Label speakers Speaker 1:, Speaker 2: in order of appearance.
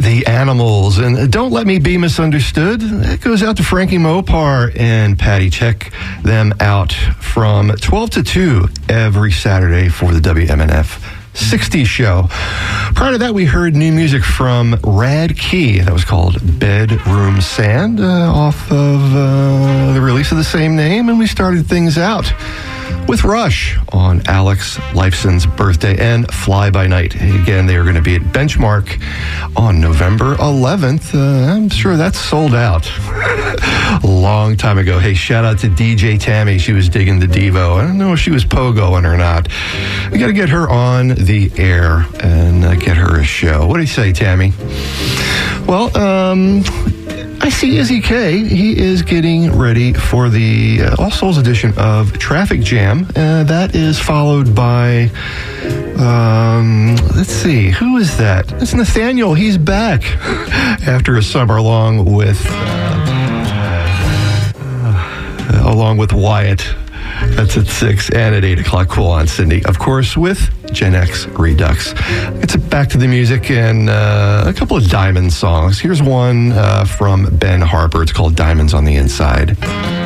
Speaker 1: The Animals, and Don't Let Me Be Misunderstood. It goes out to Frankie Mopar and Patty. Check them out from 12 to 2 every Saturday for the WMNF 60s show. Prior to that, we heard new music from Rad Key. That was called Bedroom Sand, off of the release of the same name, and we started things out with Rush on Alex Lifeson's birthday and Fly By Night. Again, they are going to be at Benchmark on November 11th. I'm sure that's sold out a long time ago. Hey, shout out to DJ Tammy. She was digging the Devo. I don't know if she was pogoing or not. We got to get her on the air and get her a show. What do you say, Tammy? Well, I see Izzy K. He is getting ready for the All Souls edition of Traffic Jam. That is followed by, let's see, who is that? It's Nathaniel. He's back after a summer along with Wyatt. That's at 6 and at 8 o'clock. Cool on Cindy. Of course, with Gen X Redux. It's back to the music and a couple of Diamond songs. Here's one from Ben Harper. It's called Diamonds on the Inside.